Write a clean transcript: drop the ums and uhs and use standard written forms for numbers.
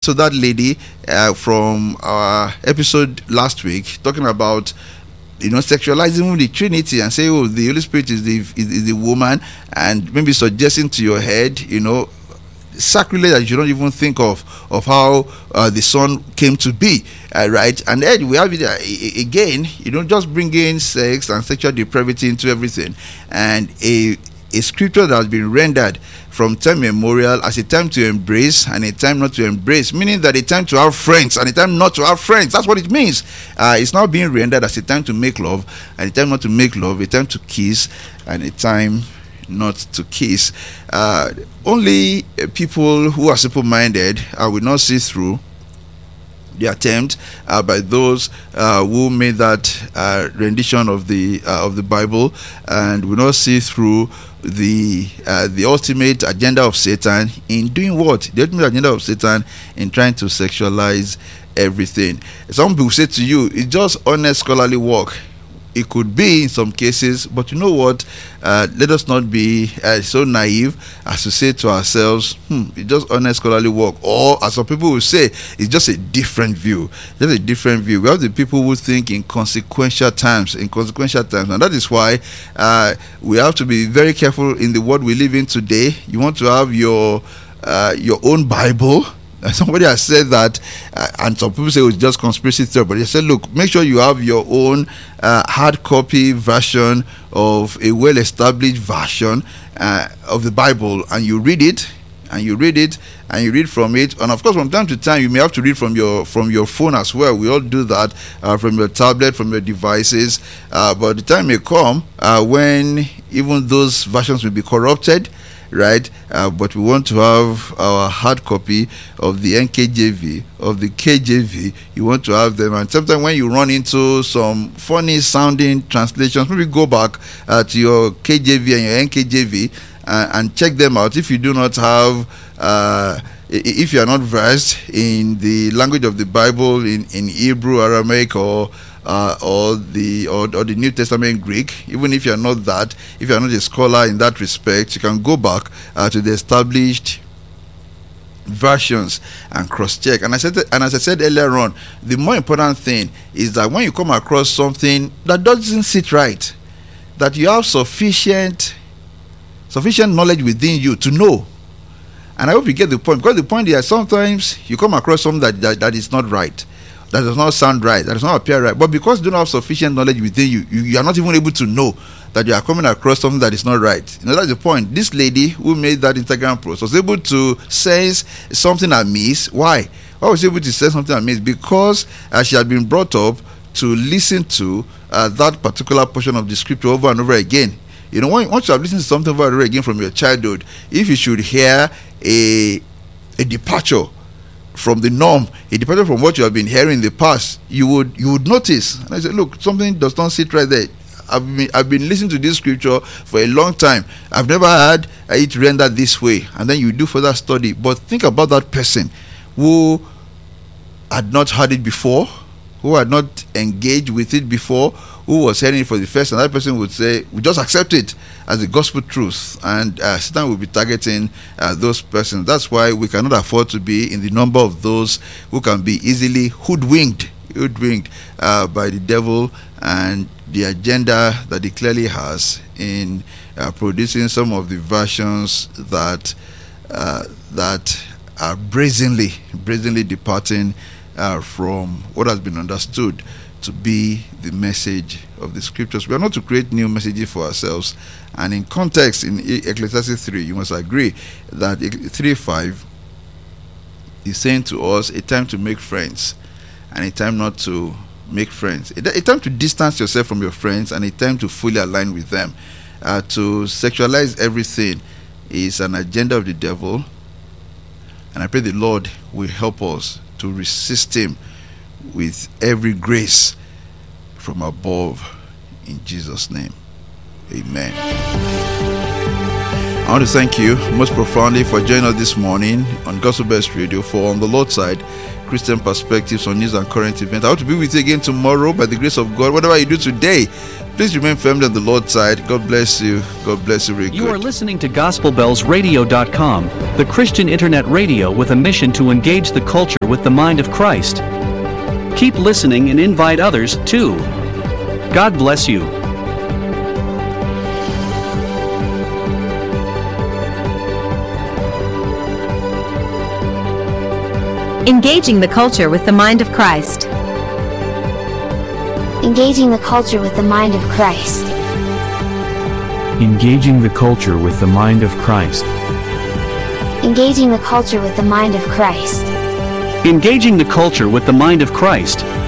to that lady from our episode last week, talking about sexualizing the Trinity and say, oh, the Holy Spirit is the woman, and maybe suggesting to your head, sacrilege that you don't even think of how the Son came to be, right? And then we have it again, just bring in sex and sexual depravity into everything, and a scripture that has been rendered from time immemorial as a time to embrace and a time not to embrace, meaning that a time to have friends and a time not to have friends. That's what it means. It's now being rendered as a time to make love and a time not to make love, a time to kiss and a time not to kiss. Only people who are simple-minded will not see through the attempt by those who made that rendition of the Bible, and will not see through the ultimate agenda of Satan in doing what? The ultimate agenda of Satan in trying to sexualize everything. Some people say to you, it's just honest scholarly work. It could be in some cases, but you know what? Let us not be so naive as to say to ourselves, it's just honest scholarly work. Or, as some people will say, it's just a different view. Just a different view. We have the people who think in consequential terms. And that is why we have to be very careful in the world we live in today. You want to have your own Bible. Somebody has said that, and some people say it's just conspiracy theory, but they said, look, make sure you have your own hard copy version of a well-established version of the Bible, and you read it, and you read from it, and of course from time to time you may have to read from your phone as well. We all do that, from your tablet, from your devices, but the time may come when even those versions will be corrupted, right? But we want to have our hard copy of the NKJV, of the KJV. You want to have them, and sometimes when you run into some funny sounding translations, maybe go back to your KJV and your NKJV and check them out. If you do not have if you are not versed in the language of the Bible, in Hebrew, Aramaic, or the New Testament Greek, even if you are not that, if you are not a scholar in that respect, you can go back to the established versions and cross-check. And as I said earlier on, the more important thing is that when you come across something that doesn't sit right, that you have sufficient knowledge within you to know. And I hope you get the point, because the point is that sometimes you come across something that is not right, that does not sound right, that does not appear right, but because you don't have sufficient knowledge within you, you are not even able to know that you are coming across something that is not right. That's the point. This lady who made that Instagram post was able to sense something amiss. Why was she able to sense something amiss? Because she had been brought up to listen to that particular portion of the scripture over and over again. Once you have listened to something over and over again from your childhood, if you should hear a departure from the norm, a departure from what you have been hearing in the past, you would notice. And I said, look, something does not sit right there. I've been listening to this scripture for a long time. I've never had it rendered this way. And then you do further study. But think about that person who had not heard it before, who had not engaged with it before, who was hearing it for the first time. That person would say, we just accept it as the gospel truth, and Satan will be targeting those persons. That's why we cannot afford to be in the number of those who can be easily hoodwinked by the devil and the agenda that he clearly has in producing some of the versions that are brazenly departing from what has been understood to be the message of the scriptures. We are not to create new messages for ourselves. And in context, in Ecclesiastes 3, you must agree that 3:5 is saying to us a time to make friends and a time not to make friends. A time to distance yourself from your friends and a time to fully align with them. To sexualize everything is an agenda of the devil. And I pray the Lord will help us to resist him with every grace from above, in Jesus' name. Amen. I want to thank you most profoundly for joining us this morning on Gospel Best Radio for On the Lord's Side, Christian perspectives on news and current events. I hope to be with you again tomorrow by the grace of God. Whatever you do today, please remain firmly on the Lord's side. God bless you. God bless you really good. You are listening to GospelBellsRadio.com, the Christian internet radio with a mission to engage the culture with the mind of Christ. Keep listening and invite others, too. God bless you. Engaging the culture with the mind of Christ. Engaging the culture with the mind of Christ. Engaging the culture with the mind of Christ. Engaging the culture with the mind of Christ. Engaging the culture with the mind of Christ.